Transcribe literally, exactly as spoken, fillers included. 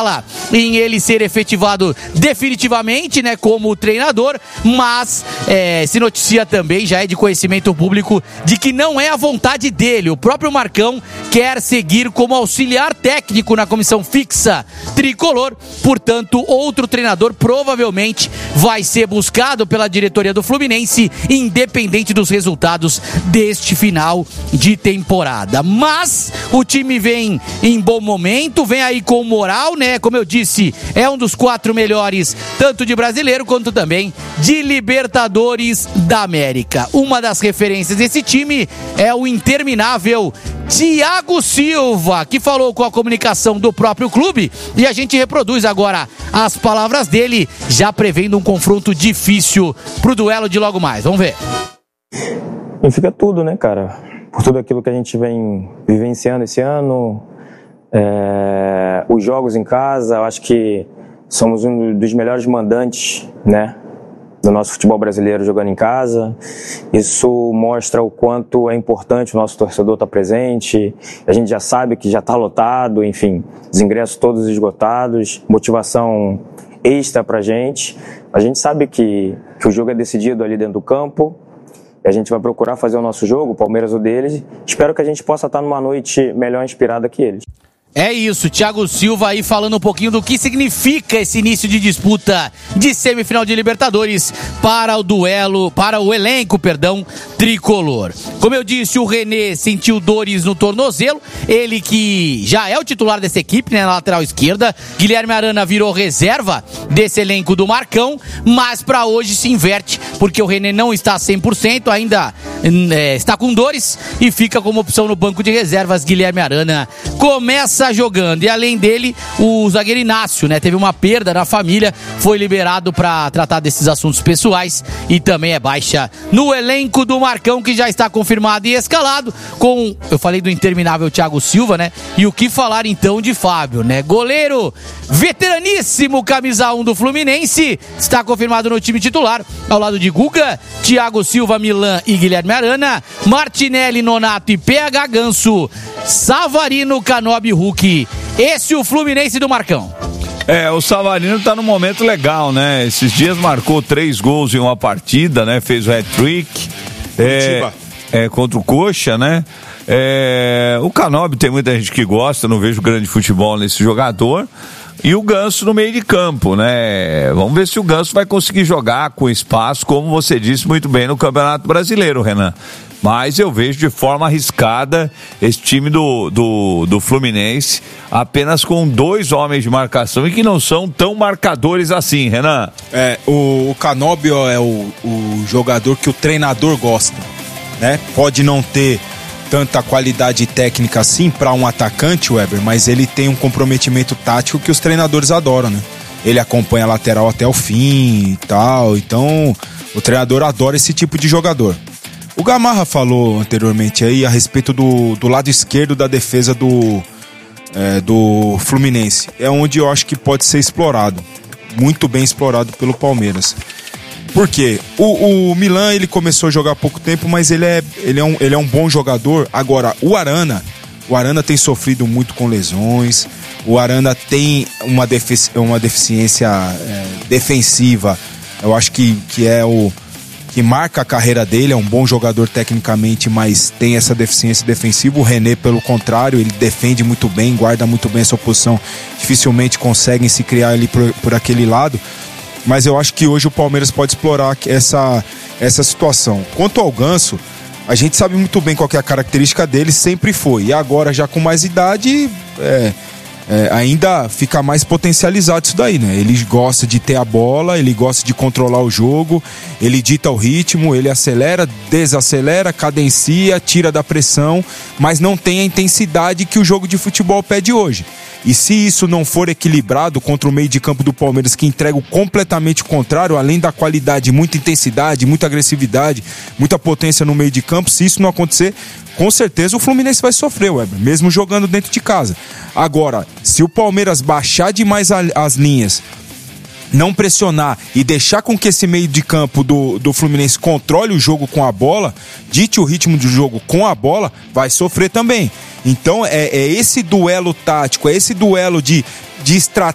fala em ele ser efetivado definitivamente, né, como treinador, mas é, se noticia também, já é de conhecimento público, de que não é a vontade dele. O próprio Marcão quer seguir como auxiliar técnico na comissão fixa tricolor, portanto, outro treinador provavelmente vai ser buscado pela diretoria do Fluminense, independente dos resultados deste final de temporada. Mas o time vem em bom momento, vem aí com moral, né? Como eu disse, é um dos quatro melhores, tanto de brasileiro quanto também de Libertadores da América. Uma das referências desse time é o interminável Thiago Silva, que falou com a comunicação do próprio clube, e a gente reproduz agora as palavras dele, já prevendo um confronto difícil pro duelo de logo mais. Vamos ver. Significa tudo, né, cara? Por tudo aquilo que a gente vem vivenciando esse ano, é, os jogos em casa, eu acho que somos um dos melhores mandantes, né, do nosso futebol brasileiro jogando em casa. Isso mostra o quanto é importante o nosso torcedor estar presente. A gente já sabe que já está lotado, enfim, os ingressos todos esgotados, motivação extra pra gente. A gente sabe que, que o jogo é decidido ali dentro do campo. A gente vai procurar fazer o nosso jogo, o Palmeiras o deles. Espero que a gente possa estar numa noite melhor inspirada que eles. É isso, Thiago Silva aí falando um pouquinho do que significa esse início de disputa de semifinal de Libertadores para o duelo, para o elenco, perdão, tricolor. Como eu disse, o René sentiu dores no tornozelo, ele que já é o titular dessa equipe, né, na lateral esquerda. Guilherme Arana virou reserva desse elenco do Marcão, mas para hoje se inverte, porque o René não está cem por cento, ainda é, está com dores e fica como opção no banco de reservas. Guilherme Arana começa jogando, e além dele, o zagueiro Inácio, né, teve uma perda na família, foi liberado para tratar desses assuntos pessoais e também é baixa no elenco do Marcão, que já está confirmado e escalado com, eu falei do interminável Thiago Silva, né, e o que falar então de Fábio, né, goleiro veteraníssimo, camisa um do Fluminense, está confirmado no time titular, ao lado de Guga, Thiago Silva, Milan e Guilherme Arana, Martinelli, Nonato e P H Ganso, Savarino, Canobi, Hulk. Esse é o Fluminense do Marcão. É, o Savarino tá num momento legal, né? Esses dias marcou três gols em uma partida, né? Fez o hat-trick. É, é, contra o Coxa, né? É, o Canobi tem muita gente que gosta, não vejo grande futebol nesse jogador. E o Ganso no meio de campo, né? Vamos ver se o Ganso vai conseguir jogar com espaço, como você disse muito bem, no Campeonato Brasileiro, Renan. Mas eu vejo de forma arriscada esse time do, do, do Fluminense, apenas com dois homens de marcação e que não são tão marcadores assim, Renan. É, o, o Canóbio é o, o jogador que o treinador gosta, né? Pode não ter tanta qualidade técnica assim para um atacante, Weber, mas ele tem um comprometimento tático que os treinadores adoram, né? Ele acompanha a lateral até o fim e tal, então o treinador adora esse tipo de jogador. O Gamarra falou anteriormente aí a respeito do, do lado esquerdo da defesa do, é, do Fluminense. É onde eu acho que pode ser explorado. Muito bem explorado pelo Palmeiras. Por quê? O, o Milan, ele começou a jogar há pouco tempo, mas ele é, ele, é um, ele é um bom jogador. Agora, o Arana, o Arana tem sofrido muito com lesões. O Arana tem uma, defici- uma deficiência é, defensiva. Eu acho que, que é o... que marca a carreira dele, é um bom jogador tecnicamente, mas tem essa deficiência defensiva. O René, pelo contrário, ele defende muito bem, guarda muito bem essa posição, dificilmente conseguem se criar ali por, por aquele lado, mas eu acho que hoje o Palmeiras pode explorar essa, essa situação. Quanto ao Ganso, a gente sabe muito bem qual que é a característica dele, sempre foi, e agora já com mais idade, é... É, ainda fica mais potencializado isso daí, né? Ele gosta de ter a bola, ele gosta de controlar o jogo, ele dita o ritmo, ele acelera, desacelera, cadencia, tira da pressão, mas não tem a intensidade que o jogo de futebol pede hoje. E se isso não for equilibrado contra o meio de campo do Palmeiras, que entrega completamente o contrário, além da qualidade, muita intensidade, muita agressividade, muita potência no meio de campo, se isso não acontecer, com certeza o Fluminense vai sofrer, Weber, mesmo jogando dentro de casa. Agora, se o Palmeiras baixar demais as linhas, não pressionar e deixar com que esse meio de campo do, do Fluminense controle o jogo com a bola, dite o ritmo do jogo com a bola, vai sofrer também. Então é, é esse duelo tático, é esse duelo de, de estratégia